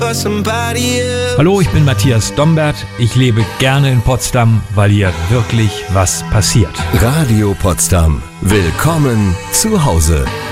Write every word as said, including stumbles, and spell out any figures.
for somebody else. Hallo, ich bin Matthias Dombert. Ich lebe gerne in Potsdam, weil hier wirklich was passiert. Radio Potsdam. Willkommen zu Hause.